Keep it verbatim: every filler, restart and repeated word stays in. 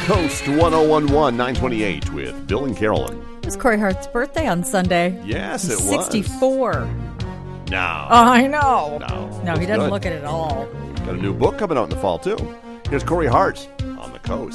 Coast one oh one one, nine twenty-eight with Bill and Carolyn. It was Corey Hart's birthday on Sunday. Yes, it He's was. sixty-four. No. I know. No. No, he doesn't Good. look it at all. Got a new book coming out in the fall, too. Here's Corey Hart on the Coast.